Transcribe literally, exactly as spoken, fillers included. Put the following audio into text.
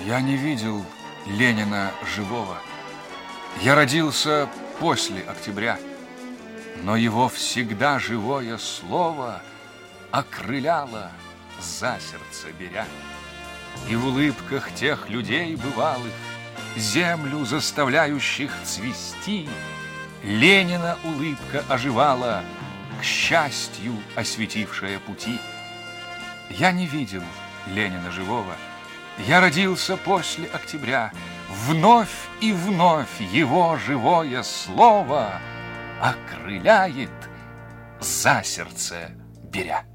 Я не видел Ленина живого. Я родился после октября, но его всегда живое слово окрыляло, за сердце беря. И в улыбках тех людей бывалых, землю заставляющих цвести, Ленина улыбка оживала, к счастью осветившая пути. Я не видел Ленина живого. Я родился после октября. Вновь и вновь его живое слово окрыляет, за сердце беря.